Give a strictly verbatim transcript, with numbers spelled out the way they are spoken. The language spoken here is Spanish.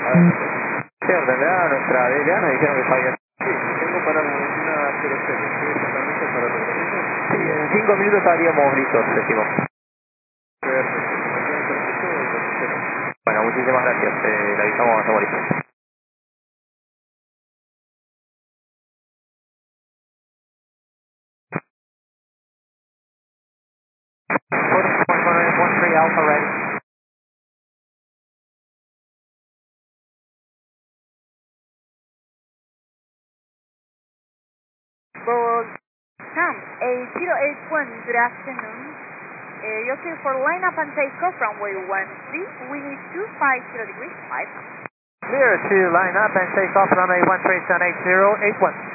Sí, ordenada nuestra D L A, nos dijeron que sabía. Sí, tengo para una cero cero, ¿sí? Exactamente para los minutos. Sí, en cinco minutos estaríamos listos, decimos. Perfecto, mañana perfecto, lo espero. Bueno, muchísimas gracias, eh, le avisamos a Mauricio. one three Alpha ready. Bold Sam, eight zero eight one, good afternoon. Uh, you're clear for line up and take off runway one three, we need two five zero degrees, five. Clear to line up and take off runway one three seven eight zero eight one.